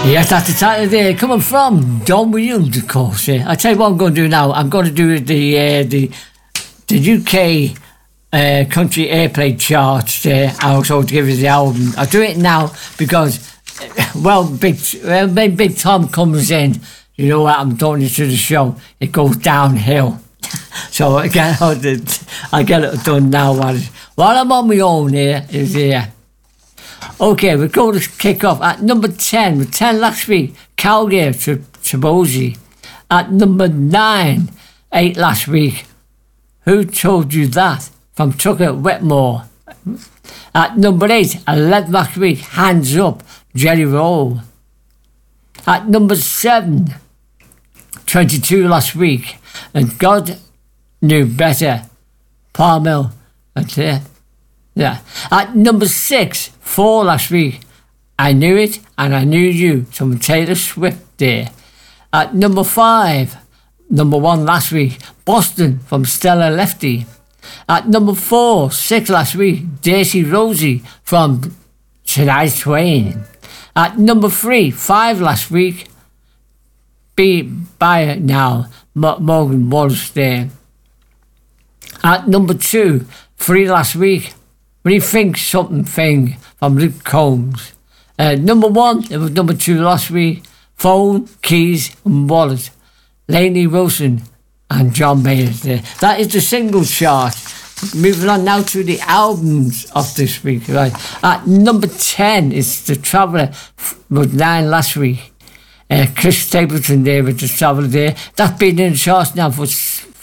Yes, that's the title there, coming from Don Williams, of course. I tell you what I'm going to do now. I'm going to do the UK country airplay charts there. I also give you the album. I'll do it now because, when Big Tom comes in, you know what, I'm talking to the show, it goes downhill. So I get it done now while I'm on my own here. Okay, we're going to kick off at number 10. With 10 last week, Calgary to Chibozi. At number 9, 8 last week, Who Told You That? From Tucker Wetmore. At number 8, 11 last week, Hands Up, Jerry Roll. At number 7, 22 last week, and God Knew Better, Palmel. That's it. Yeah. At number 6, 4 last week, I Knew It and I Knew You, from Taylor Swift there. At number 5, number 1 last week, Boston from Stella Lefty. At number 4, 6 last week, Daisy Rosie from Shania Twain. At number 3, 5 last week, Be By It Now, Morgan Wallace there. At number 2, 3 last week, Rethink Something Thing from Luke Combs. Number 1, it was number 2 last week, Phone, Keys and Wallet, Lainey Wilson and John Mayer there. That is the single chart. Moving on now to the albums of this week. Right. At number 10 is The Traveller with 9 last week. Chris Stapleton there with The Traveller there. That's been in the charts now for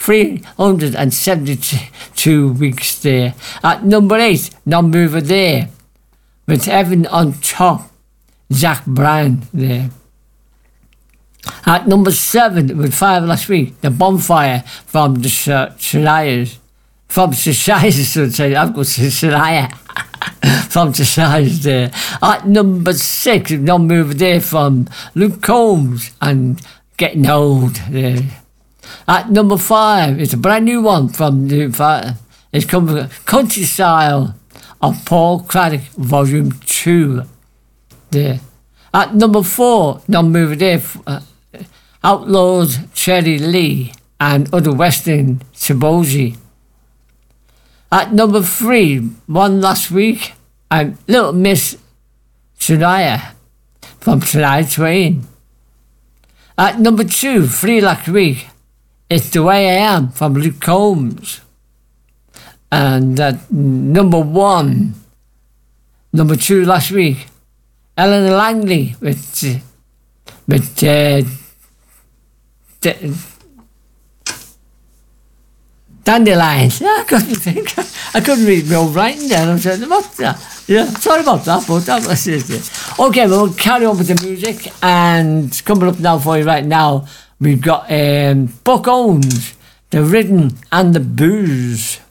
372 weeks there. At number 8, Non-Mover there, with Evan on Top, Zach Bryan there. At number 7, with 5 last week, The Bonfire from the Shires. From Shires, I've got Shire. From Shires there. At number 6, Non-Mover there from Luke Combs and Getting Old there. At number 5, it's a brand new one from New Fighter. It's coming from Country Style of Paul Craddock, Volume 2. There. At number 4, Non-Mover there, Outlaws, Cherry Lee, and Other Western, Chibozi. At number 3, 1 last week, and Little Miss Shania from Shania Twain. At number 2, 3 last week, It's The Way I Am from Luke Combs. And at number 1, number 2 last week, Eleanor Langley with Dandelions. Yeah, I couldn't read my own writing there. I said, what's that? Yeah, sorry about that, but that was it. Okay, we'll carry on with the music, and coming up now for you right now, we've got Buck Owens, The Rhythm and the Booze.